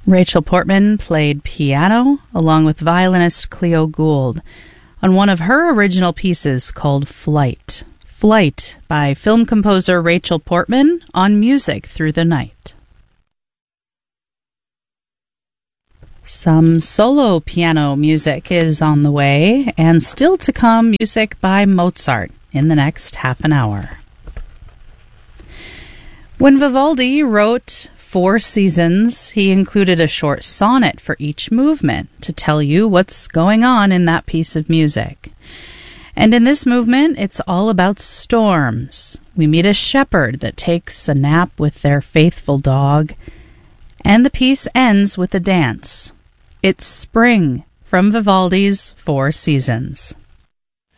Rachel Portman played piano along with violinist Cleo Gould on one of her original pieces called Flight. Flight by film composer Rachel Portman on Music Through the Night. Some solo piano music is on the way, and still to come music by Mozart in the next half an hour. When Vivaldi wrote Four Seasons, he included a short sonnet for each movement to tell you what's going on in that piece of music. And in this movement, it's all about storms. We meet a shepherd that takes a nap with their faithful dog, and the piece ends with a dance. It's Spring from Vivaldi's Four Seasons.